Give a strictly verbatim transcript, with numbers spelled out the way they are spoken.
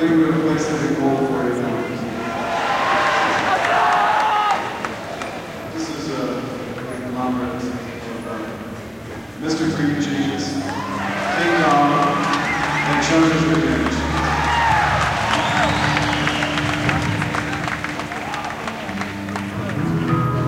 bring a place that is gold for you now. This is a conglomerate of uh, Mister Green Jeans, King Kong, and Jonas Ridiculous.